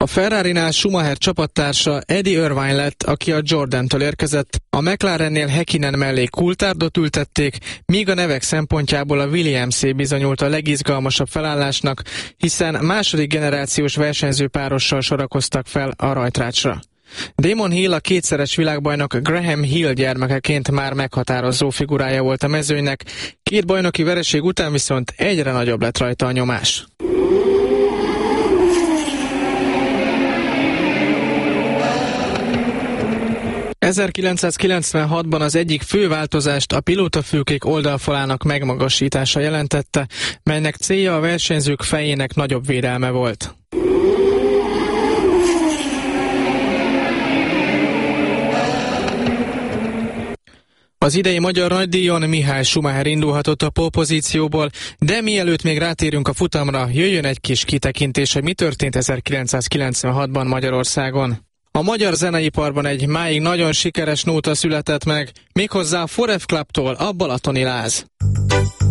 A Ferrarinál Schumacher csapattársa Eddie Irvine lett, aki a Jordantől érkezett. A McLarennél Häkkinen mellé Coulthardot ültették, míg a nevek szempontjából a Williamsé bizonyult a legizgalmasabb felállásnak, hiszen második generációs versenyzőpárossal sorakoztak fel a rajtrácsra. Damon Hill, a kétszeres világbajnok Graham Hill gyermekeként már meghatározó figurája volt a mezőnynek, 2 bajnoki vereség után viszont egyre nagyobb lett rajta a nyomás. ...1996-ban az egyik fő változást a pilótafülkék oldalfalának megmagasítása jelentette, melynek célja a versenyzők fejének nagyobb védelme volt. Az idei magyar nagydíjon Mihály Schumacher indulhatott a pole-pozícióból, de mielőtt még rátérünk a futamra, jöjjön egy kis kitekintés, hogy mi történt 1996-ban Magyarországon. A magyar zeneiparban egy máig nagyon sikeres nóta született meg, méghozzá a Forev Clubtól, a Balatoni Láz.